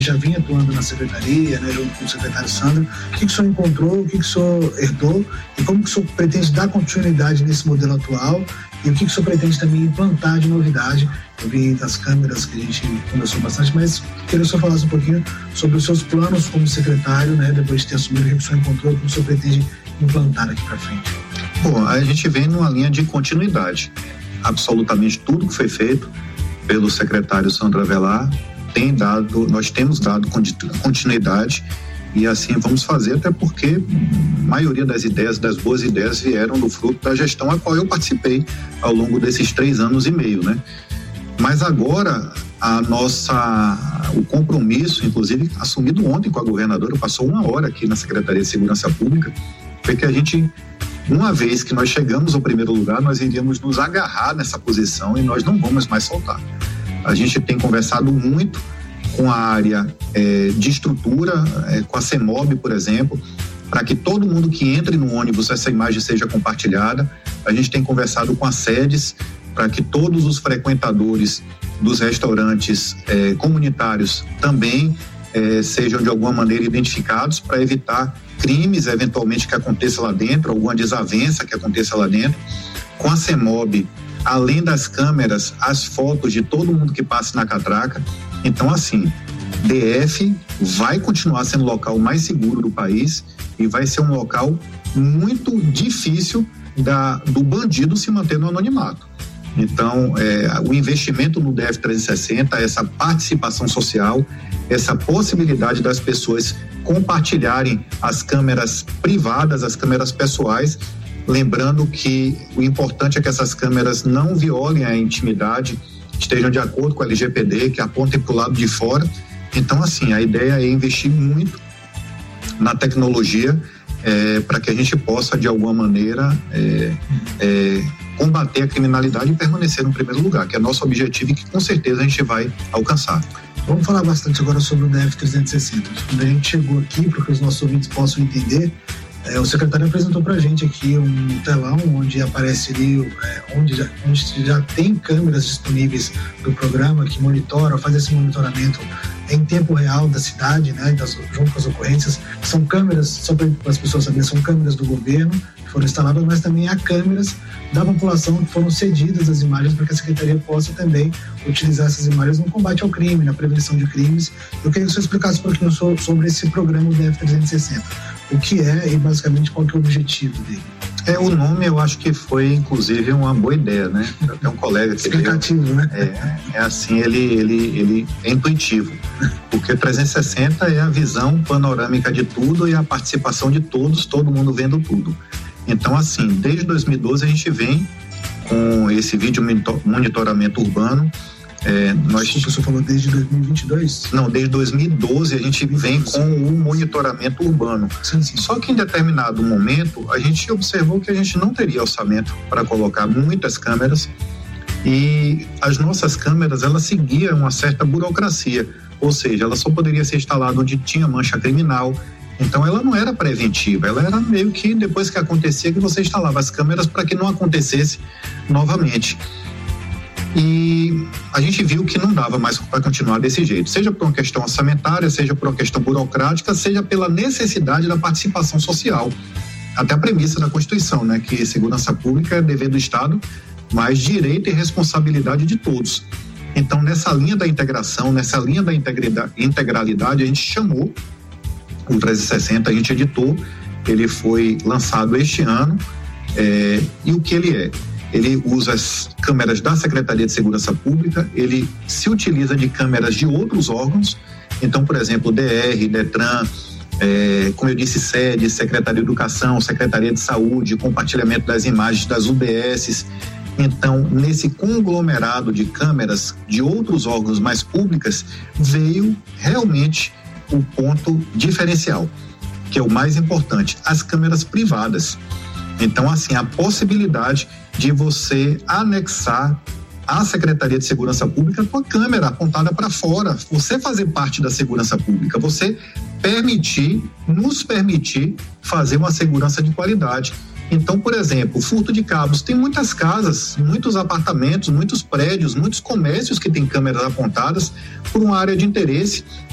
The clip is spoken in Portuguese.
já vinha atuando na secretaria, né, junto com o secretário Sandro. O que o senhor encontrou, o que o senhor herdou e como que o senhor pretende dar continuidade nesse modelo atual e o que o senhor pretende também implantar de novidade? Eu vi das câmeras que a gente conversou bastante, mas queria que o senhor falasse um pouquinho sobre os seus planos como secretário, né, depois de ter assumido, o que o senhor encontrou, o que o senhor pretende implantar aqui para frente. Bom, a gente vem numa linha de continuidade. Absolutamente tudo que foi feito pelo secretário Sandro Avelar nós temos dado continuidade e assim vamos fazer, até porque a maioria das boas ideias vieram do fruto da gestão a qual eu participei ao longo desses 3 anos e meio, né? Mas agora o compromisso, inclusive assumido ontem com a governadora, passou 1 hora aqui na Secretaria de Segurança Pública, foi que a gente, uma vez que nós chegamos ao primeiro lugar, nós iríamos nos agarrar nessa posição e nós não vamos mais soltar. A gente tem conversado muito com a área de estrutura, com a CEMOB, por exemplo, para que todo mundo que entre no ônibus, essa imagem seja compartilhada. A gente tem conversado com as sedes para que todos os frequentadores dos restaurantes comunitários também sejam de alguma maneira identificados para evitar crimes eventualmente que aconteça lá dentro, alguma desavença que aconteça lá dentro. Com a CEMOB, além das câmeras, as fotos de todo mundo que passa na catraca. Então, assim, DF vai continuar sendo o local mais seguro do país e vai ser um local muito difícil do bandido se manter no anonimato. Então, o investimento no DF 360, essa participação social, essa possibilidade das pessoas compartilharem as câmeras privadas, as câmeras pessoais, lembrando que o importante é que essas câmeras não violem a intimidade, estejam de acordo com a LGPD, que apontem para o lado de fora. Então, assim, a ideia é investir muito na tecnologia para que a gente possa, de alguma maneira, combater a criminalidade e permanecer no primeiro lugar, que é nosso objetivo e que com certeza a gente vai alcançar. Vamos falar bastante agora sobre o DF 360. Quando a gente chegou aqui, para que os nossos ouvintes possam entender, o secretário apresentou para a gente aqui um telão onde aparece ali, onde já tem câmeras disponíveis do programa que monitora, faz esse monitoramento em tempo real da cidade, né, junto com as ocorrências. São câmeras, só para as pessoas saberem, são câmeras do governo que foram instaladas, mas também há câmeras da população que foram cedidas as imagens para que a Secretaria possa também utilizar essas imagens no combate ao crime, na prevenção de crimes. Eu queria que você explicasse um pouquinho sobre esse programa DF 360. O que é e basicamente qual que é o objetivo dele? O nome eu acho que foi inclusive uma boa ideia, né? Tem um colega que explicativo, né? Assim, ele é intuitivo, porque 360 é a visão panorâmica de tudo e a participação de todos, todo mundo vendo tudo. Então, assim, desde 2012 a gente vem com esse vídeo monitoramento urbano. Desculpa, o senhor falou desde 2022? Não, desde 2012 a gente vem com o monitoramento urbano. Sim. Só que em determinado momento a gente observou que a gente não teria orçamento para colocar muitas câmeras e as nossas câmeras, elas seguiam uma certa burocracia, ou seja, ela só poderia ser instalada onde tinha mancha criminal. Então ela não era preventiva, ela era meio que depois que acontecia que você instalava as câmeras para que não acontecesse novamente. E a gente viu que não dava mais para continuar desse jeito, seja por uma questão orçamentária, seja por uma questão burocrática, seja pela necessidade da participação social. Até a premissa da Constituição, né, que segurança pública é dever do Estado, mas direito e responsabilidade de todos. Então, nessa linha da integração, nessa linha da integralidade, a gente chamou o 360, a gente editou, ele foi lançado este ano, e o que ele é? Ele usa as câmeras da Secretaria de Segurança Pública, ele se utiliza de câmeras de outros órgãos, então, por exemplo, DR, DETRAN, como eu disse, SEDE, Secretaria de Educação, Secretaria de Saúde, compartilhamento das imagens das UBSs. Então, nesse conglomerado de câmeras de outros órgãos mais públicas, veio realmente o ponto diferencial, que é o mais importante, as câmeras privadas. Então, assim, a possibilidade de você anexar à Secretaria de Segurança Pública com a câmera apontada para fora, você fazer parte da segurança pública, você nos permitir fazer uma segurança de qualidade. Então, por exemplo, furto de cabos, tem muitas casas, muitos apartamentos, muitos prédios, muitos comércios que têm câmeras apontadas por uma área de interesse